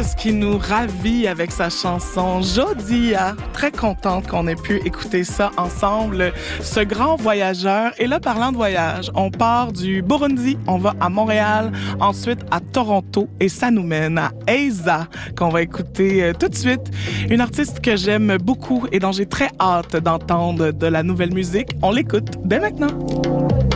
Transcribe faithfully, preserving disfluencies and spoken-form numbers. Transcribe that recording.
artiste qui nous ravit avec sa chanson Jodia. Très contente qu'on ait pu écouter ça ensemble, ce grand voyageur. Et là, parlant de voyage, on part du Burundi, on va à Montréal, ensuite à Toronto et ça nous mène à Eiza, qu'on va écouter tout de suite. Une artiste que j'aime beaucoup et dont j'ai très hâte d'entendre de la nouvelle musique. On l'écoute dès maintenant.